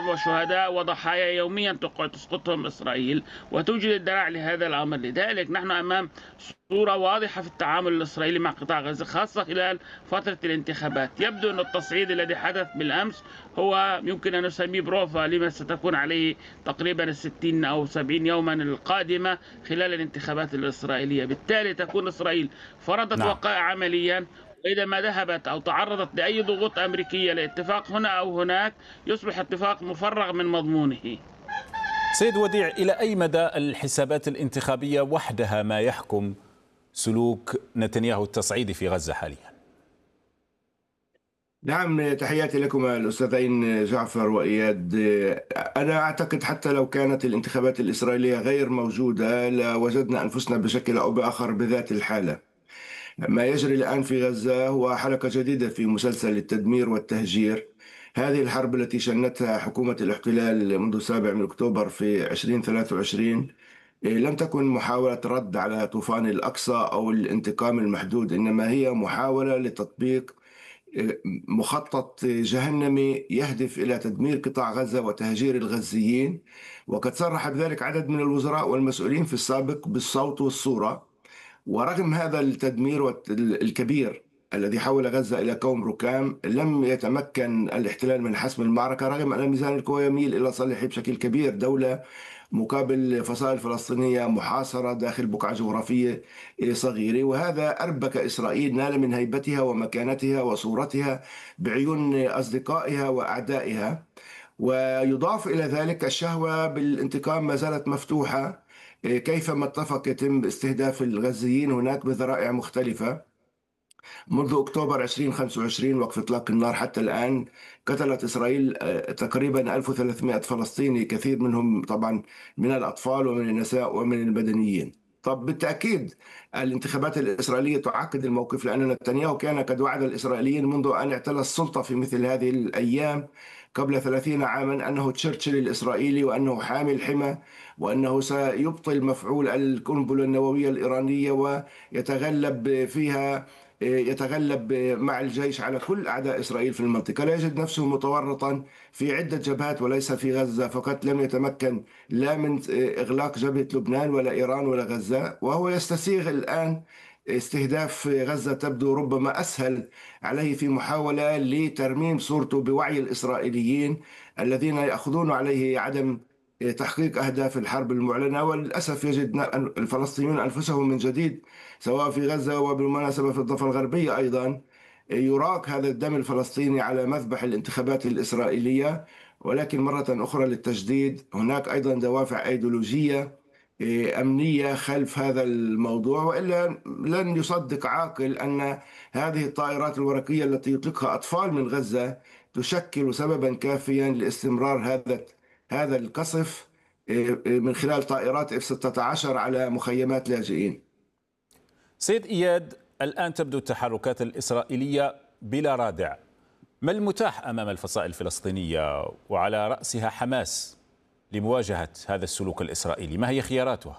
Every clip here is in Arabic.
وشهداء وضحايا يوميا تسقطهم إسرائيل، وتوجد الدراع لهذا الأمر. لذلك نحن أمام صورة واضحة في التعامل الإسرائيلي مع قطاع غزة، خاصة خلال فترة الانتخابات. يبدو أن التصعيد الذي حدث بالأمس هو يمكن أن نسميه بروفا لما ستكون عليه تقريبا 60 أو 70 يوما القادمة خلال الانتخابات الإسرائيلية. بالتالي تكون إسرائيل فرضت نعم. وقائع عمليا، وإذا ما ذهبت أو تعرضت لأي ضغوط أمريكية لاتفاق هنا أو هناك يصبح اتفاق مفرغ من مضمونه. سيد وديع، إلى أي مدى الحسابات الانتخابية وحدها ما يحكم سلوك نتنياهو التصعيدي في غزة حاليا؟ نعم، تحياتي لكما الأستاذين جعفر وإياد. أنا أعتقد حتى لو كانت الانتخابات الإسرائيلية غير موجودة لوجدنا أنفسنا بشكل أو بآخر بذات الحالة. ما يجري الآن في غزة هو حلقة جديدة في مسلسل التدمير والتهجير. هذه الحرب التي شنتها حكومة الاحتلال منذ 7 من أكتوبر في 2023 لم تكن محاولة رد على طوفان الأقصى أو الانتقام المحدود، إنما هي محاولة لتطبيق مخطط جهنمي يهدف إلى تدمير قطاع غزة وتهجير الغزيين. وقد صرح بذلك عدد من الوزراء والمسؤولين في السابق بالصوت والصورة. ورغم هذا التدمير الكبير الذي حول غزة إلى كوم ركام، لم يتمكن الاحتلال من حسم المعركة، رغم أن ميزان القوى يميل إلى صالحه بشكل كبير. دولة مقابل فصائل فلسطينية محاصرة داخل بقعة جغرافية صغيرة، وهذا أربك إسرائيل، نال من هيبتها ومكانتها وصورتها بعيون أصدقائها وأعدائها. ويضاف إلى ذلك الشهوة بالانتقام ما زالت مفتوحة، كيفما اتفق يتم استهداف الغزيين هناك بذرائع مختلفة. منذ أكتوبر 2025 وقف إطلاق النار حتى الآن قتلت إسرائيل تقريبا 1300 فلسطيني، كثير منهم طبعا من الأطفال ومن النساء ومن المدنيين. طب بالتأكيد الانتخابات الإسرائيلية تعقد الموقف، لأن نتنياهو كان قد وعد الإسرائيليين منذ أن اعتلى السلطة في مثل هذه الأيام قبل 30 عاما أنه تشرشل الإسرائيلي، وأنه حامل حمى، وأنه سيبطل مفعول القنبلة النووية الإيرانية ويتغلب فيها، يتغلب مع الجيش على كل أعداء إسرائيل في المنطقة. لا يجد نفسه متورطا في عدة جبهات وليس في غزة فقط. لم يتمكن لا من إغلاق جبهة لبنان ولا إيران ولا غزة، وهو يستسيغ الآن استهداف غزة. تبدو ربما أسهل عليه في محاولة لترميم صورته بوعي الإسرائيليين الذين يأخذون عليه عدم تحقيق أهداف الحرب المعلنة. وللأسف يجد الفلسطينيون أنفسهم من جديد، سواء في غزة وبالمناسبة في الضفة الغربية أيضا، يراق هذا الدم الفلسطيني على مذبح الانتخابات الإسرائيلية. ولكن مرة أخرى للتجديد، هناك أيضا دوافع أيديولوجية أمنية خلف هذا الموضوع، وإلا لن يصدق عاقل أن هذه الطائرات الورقية التي يطلقها أطفال من غزة تشكل سببا كافيا لاستمرار هذا القصف من خلال طائرات F-16 على مخيمات لاجئين. سيد إياد، الآن تبدو التحركات الإسرائيلية بلا رادع. ما المتاح أمام الفصائل الفلسطينية وعلى رأسها حماس لمواجهة هذا السلوك الإسرائيلي؟ ما هي خياراتها؟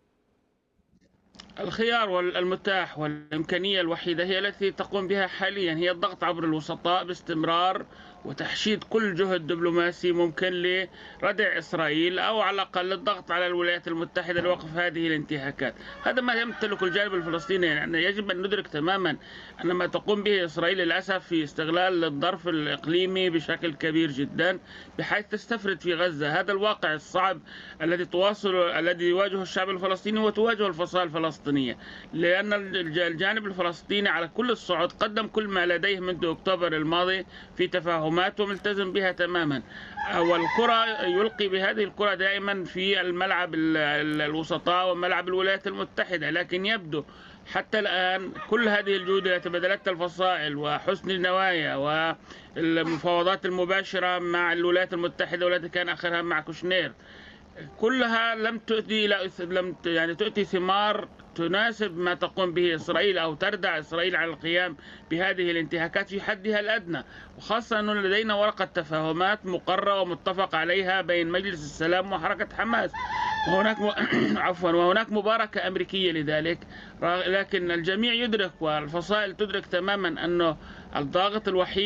الخيار والمتاح والإمكانية الوحيدة هي التي تقوم بها حاليا، هي الضغط عبر الوسطاء باستمرار وتحشيد كل جهد دبلوماسي ممكن لردع إسرائيل، أو على الأقل الضغط على الولايات المتحدة لوقف هذه الانتهاكات. هذا ما يمتلك الجانب الفلسطيني. يعني يجب أن ندرك تماما أن ما تقوم به إسرائيل للأسف في استغلال الظرف الإقليمي بشكل كبير جدا، بحيث تستفرد في غزة. هذا الواقع الصعب الذي يواجهه الشعب الفلسطيني وتواجهه الفصائل الفلسطينية، لأن الجانب الفلسطيني على كل الصعود قدم كل ما لديه منذ أكتوبر الماضي في تفاهمات وملتزم بها تماما. والكرة يلقي بهذه الكرة دائما في الملعب الوسطاء وملعب الولايات المتحدة. لكن يبدو حتى الآن كل هذه الجهود التي بذلتها الفصائل وحسن النوايا والمفاوضات المباشرة مع الولايات المتحدة والتي كان آخرها مع كوشنير، كلها لم تؤتي ثمار تناسب ما تقوم به إسرائيل أو تردع إسرائيل على القيام بهذه الانتهاكات في حدها الأدنى. وخاصة أنه لدينا ورقة تفاهمات مقررة ومتفق عليها بين مجلس السلام وحركة حماس، وهناك مباركة أمريكية لذلك. لكن الجميع يدرك والفصائل تدرك تماما أنه الضاغط الوحيد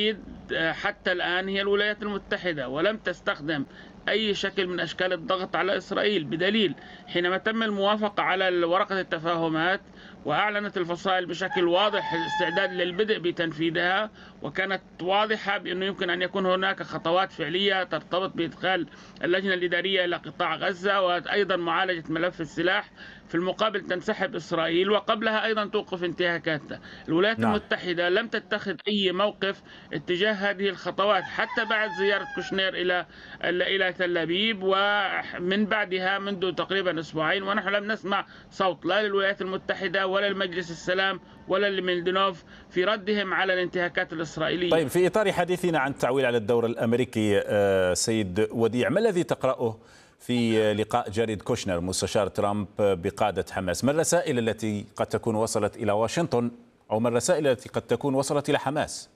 حتى الآن هي الولايات المتحدة، ولم تستخدم أي شكل من أشكال الضغط على إسرائيل، بدليل حينما تم الموافقة على ورقة التفاهمات وأعلنت الفصائل بشكل واضح الاستعداد للبدء بتنفيذها، وكانت واضحة بأنه يمكن أن يكون هناك خطوات فعلية ترتبط بإدخال اللجنة الإدارية إلى قطاع غزة وأيضا معالجة ملف السلاح. في المقابل تنسحب إسرائيل، وقبلها أيضا توقف انتهاكاتها. الولايات المتحدة لم تتخذ أي موقف اتجاه هذه الخطوات حتى بعد زيارة كوشنير إلى تل أبيب، ومن بعدها منذ تقريبا أسبوعين ونحن لم نسمع صوت لا للولايات المتحدة ولا لمجلس السلام ولا لميلدينوف في ردهم على الانتهاكات الإسرائيلية. طيب، في إطار حديثنا عن التعويل على الدور الأمريكي، سيد وديع، ما الذي تقرأه في لقاء جاريد كوشنر مستشار ترامب بقادة حماس؟ ما الرسائل التي قد تكون وصلت إلى واشنطن، أو ما الرسائل التي قد تكون وصلت إلى حماس؟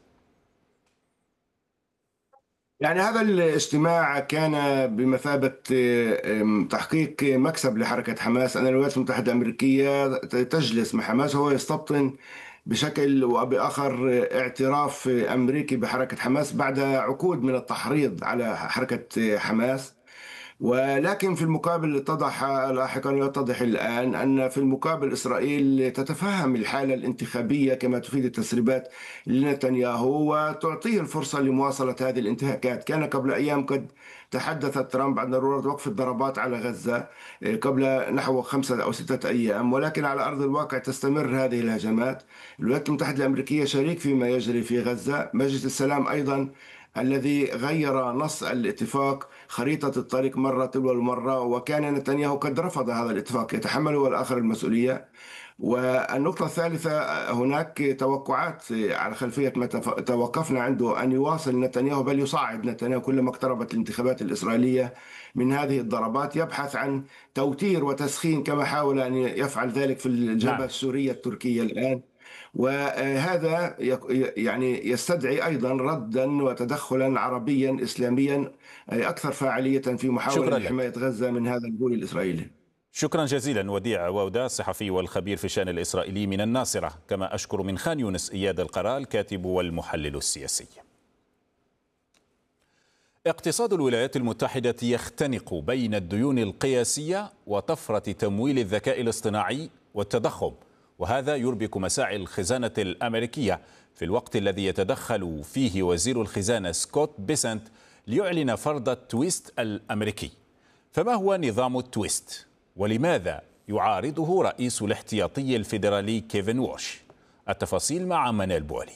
يعني هذا الاجتماع كان بمثابة تحقيق مكسب لحركة حماس، أن الولايات المتحدة الأمريكية تجلس مع حماس وهو يستبطن بشكل وبآخر اعتراف أمريكي بحركة حماس بعد عقود من التحريض على حركة حماس. ولكن في المقابل اتضح لاحقا ويتضح الآن أن في المقابل إسرائيل تتفهم الحالة الانتخابية كما تفيد التسريبات لنتنياهو وتعطيه الفرصة لمواصلة هذه الانتهاكات. كان قبل أيام قد تحدث ترامب عن ضرورة وقف الضربات على غزة قبل نحو 5 أو 6 أيام، ولكن على أرض الواقع تستمر هذه الهجمات. الولايات المتحدة الأمريكية شريك فيما يجري في غزة. مجلس السلام أيضا الذي غير نص الاتفاق خريطة الطريق مرة تلو المرة، وكان نتنياهو قد رفض هذا الاتفاق، يتحمل هو الآخر المسؤولية. والنقطة الثالثة، هناك توقعات على خلفية ما توقفنا عنده أن يواصل نتنياهو، بل يصعد نتنياهو كلما اقتربت الانتخابات الإسرائيلية من هذه الضربات، يبحث عن توتير وتسخين كما حاول أن يفعل ذلك في الجبهة السورية التركية الآن. وهذا يعني يستدعي أيضا ردا وتدخلا عربيا إسلاميا أكثر فاعلية في محاولة لحماية غزة من هذا الغول الإسرائيلي. شكرا جزيلا وديع وودا، الصحفي والخبير في الشأن الإسرائيلي من الناصرة. كما أشكر من خان يونس إياد القرال الكاتب والمحلل السياسي. اقتصاد الولايات المتحدة يختنق بين الديون القياسية وطفرة تمويل الذكاء الاصطناعي والتضخم، وهذا يربك مساعي الخزانة الأمريكية في الوقت الذي يتدخل فيه وزير الخزانة سكوت بيسنت ليعلن فرض التويست الأمريكي. فما هو نظام التويست؟ ولماذا يعارضه رئيس الاحتياطي الفيدرالي كيفن ووش؟ التفاصيل مع منال بوالي.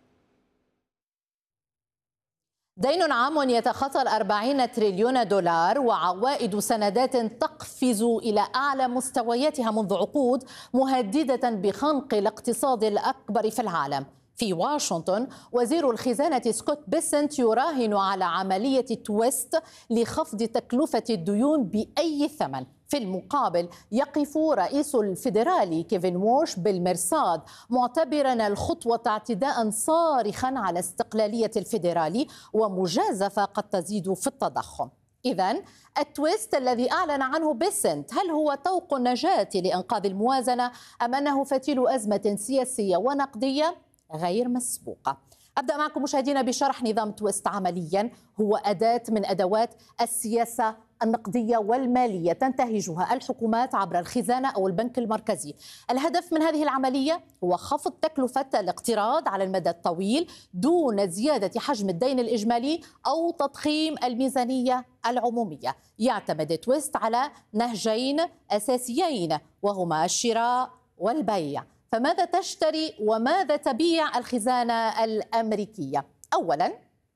دين عام يتخطى 40 تريليون دولار وعوائد سندات تقفز إلى أعلى مستوياتها منذ عقود، مهددة بخنق الاقتصاد الأكبر في العالم. في واشنطن وزير الخزانة سكوت بيسنت يراهن على عملية تويست لخفض تكلفة الديون بأي ثمن. في المقابل يقف رئيس الفيدرالي كيفن ووش بالمرصاد، معتبرا الخطوة اعتداء صارخا على استقلالية الفيدرالي ومجازفة قد تزيد في التضخم. إذن التويست الذي أعلن عنه بيسنت، هل هو طوق النجاة لإنقاذ الموازنة أم أنه فتيل أزمة سياسية ونقدية غير مسبوقة؟ أبدأ معكم مشاهدينا بشرح نظام تويست. عمليا هو أداة من أدوات السياسة النقدية والمالية تنتهجها الحكومات عبر الخزانة أو البنك المركزي. الهدف من هذه العملية هو خفض تكلفة الاقتراض على المدى الطويل دون زيادة حجم الدين الإجمالي أو تضخيم الميزانية العمومية. يعتمد تويست على نهجين أساسيين وهما الشراء والبيع. فماذا تشتري وماذا تبيع الخزانة الأمريكية؟ أولاً،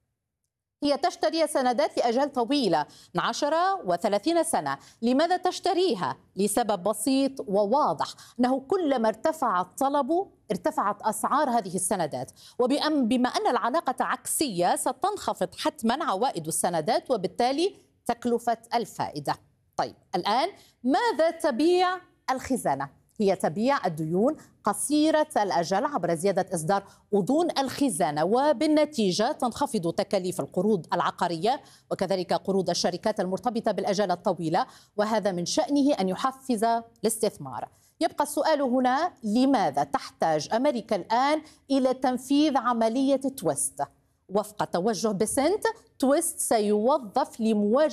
هي تشتري سندات لأجال طويلة من 10 و30 سنة. لماذا تشتريها؟ لسبب بسيط وواضح، أنه كلما ارتفع الطلب ارتفعت أسعار هذه السندات، وبما أن العلاقة عكسية ستنخفض حتما عوائد السندات وبالتالي تكلفة الفائدة. طيب الآن ماذا تبيع الخزانة؟ هي تبيع الديون قصيرة الأجل عبر زيادة إصدار أذون الخزانة، وبالنتيجة تنخفض تكاليف القروض العقارية وكذلك قروض الشركات المرتبطة بالأجال الطويلة، وهذا من شأنه أن يحفز الاستثمار. يبقى السؤال هنا، لماذا تحتاج أمريكا الآن إلى تنفيذ عملية تويست؟ وفق توجه بسنت، تويست سيوظف لمواجهة